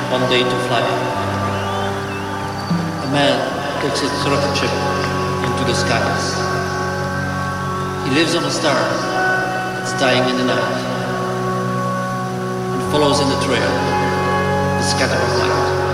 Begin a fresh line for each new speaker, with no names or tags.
one day to fly. A man takes his rocket ship into the skies. He lives on a star that's dying in the night and follows in the trail the scatter of light.